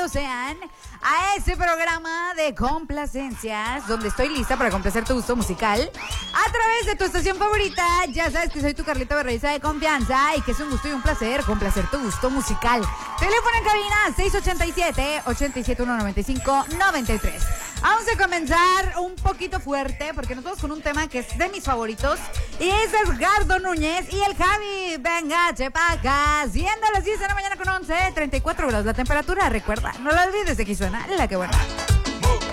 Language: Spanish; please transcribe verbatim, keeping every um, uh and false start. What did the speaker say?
bienvenidos sean a este programa de complacencias, donde estoy lista para complacer tu gusto musical a través de tu estación favorita. Ya sabes que soy tu Carlita Berraiza de confianza y que es un gusto y un placer complacer tu gusto musical. Teléfono en cabina seis ocho siete, ocho siete uno, nueve cinco, nueve tres. Vamos a comenzar un poquito fuerte porque nos vamos con un tema que es de mis favoritos y es Edgardo Núñez y el Javi. Venga, chepaca, siendo las diez de la mañana con once, treinta y cuatro grados la temperatura. Recuerda, no lo olvides de que suena la que buena.